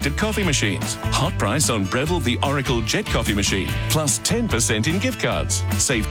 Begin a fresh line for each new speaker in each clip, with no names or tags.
selected coffee machines. Hot price on Breville the Oracle Jet coffee machine, plus 10% in gift cards. Save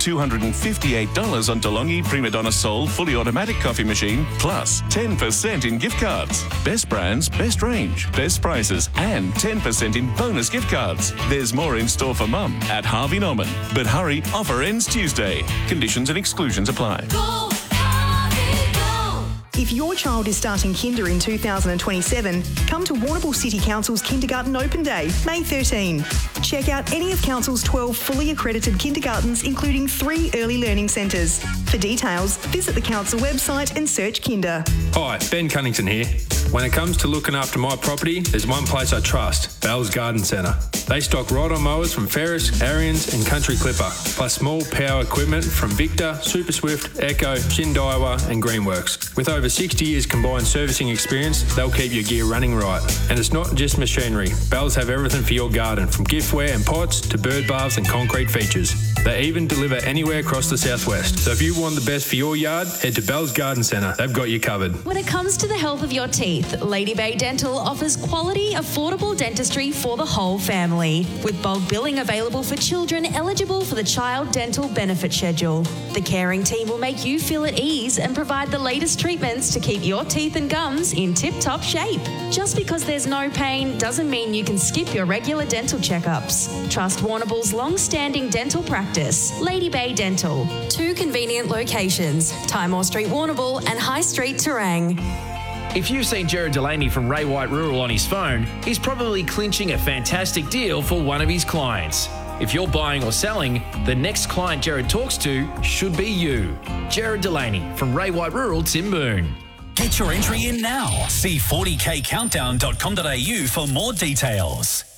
$258 on DeLonghi Prima Donna Soul fully automatic coffee machine, plus 10% in gift cards. Best brands, best range, best prices, and 10% in bonus gift cards. There's more in store for Mum at Harvey Norman. But hurry, offer ends Tuesday. Conditions and exclusions apply.
Go, Harvey, go.
If your child is starting kinder in 2027, come to Warrnambool City Council's Kindergarten Open Day, May 13. Check out any of Council's 12 fully accredited kindergartens, including 3 early learning centres. For details, visit the Council website and search Kinder.
Hi, Ben Cunnington here. When it comes to looking after my property, there's one place I trust, Bell's Garden Centre. They stock ride-on mowers from Ferris, Ariens and Country Clipper, plus small power equipment from Victor, Super Swift, Echo, Shindaiwa and Greenworks. With over 60 years combined servicing experience, they'll keep your gear running right. And it's not just machinery. Bells have everything for your garden, from giftware and pots to bird baths and concrete features. They even deliver anywhere across the southwest. So if you want the best for your yard, head to Bell's Garden Centre. They've got you covered.
When it comes to the health of your teeth, Lady Bay Dental offers quality, affordable dentistry for the whole family, with bulk billing available for children eligible for the Child Dental Benefit Schedule. The caring team will make you feel at ease and provide the latest treatments to keep your teeth and gums in tip-top shape. Just because there's no pain doesn't mean you can skip your regular dental checkups. Trust Warrnambool's long-standing dental practice, Lady Bay Dental. 2 convenient locations, Timor Street, Warrnambool and High Street, Terang.
If you've seen Jared Delaney from Ray White Rural on his phone, he's probably clinching a fantastic deal for one of his clients. If you're buying or selling, the next client Jared talks to should be you. Jared Delaney from Ray White Rural, Timboon.
Get your entry in now. See 40kcountdown.com.au for more details.